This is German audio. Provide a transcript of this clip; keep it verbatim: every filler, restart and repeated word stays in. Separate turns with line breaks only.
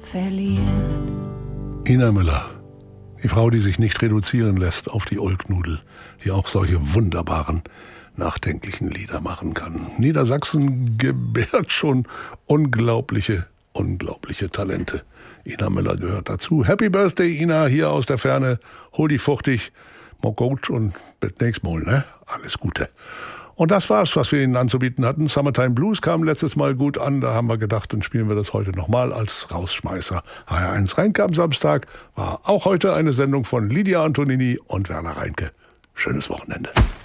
verliert.
Ina Müller, die Frau, die sich nicht reduzieren lässt auf die Ulknudel, die auch solche wunderbaren, nachdenklichen Lieder machen kann. Niedersachsen gebärt schon unglaubliche, unglaubliche Talente. Ina Müller gehört dazu. Happy Birthday, Ina, hier aus der Ferne. Hol dich fuchtig, mal gut und bis nächstes Mal, ne? Alles Gute. Und das war's, was wir Ihnen anzubieten hatten. Summertime Blues kam letztes Mal gut an. Da haben wir gedacht, dann spielen wir das heute nochmal als Rausschmeißer. H R eins Rheinke am Samstag war auch heute eine Sendung von Lydia Antonini und Werner Rheinke. Schönes Wochenende.